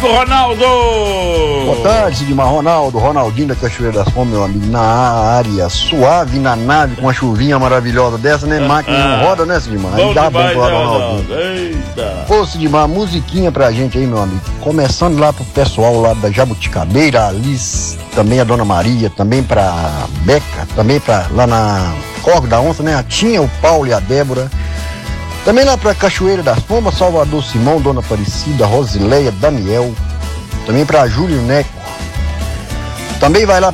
Ronaldo! Boa tarde, Sidmar. Ronaldinho da Cachoeira das Pombas, meu amigo, na área, suave na nave, com uma chuvinha maravilhosa dessa, né? Máquina não roda, né, Sidmar? Aí dá bom pro Ronaldinho. Eita! Ô, Sidmar, musiquinha pra gente aí, meu amigo. Começando lá pro pessoal lá da Jabuticabeira, a Alice, também a Dona Maria, também pra Beca, também pra lá na Corgo da Onça, né? A Tinha, o Paulo e a Débora. Também lá pra Cachoeira das Pombas, Salvador Simão, Dona Aparecida, Rosileia, Daniel. Também pra Júlio Neco. Também vai lá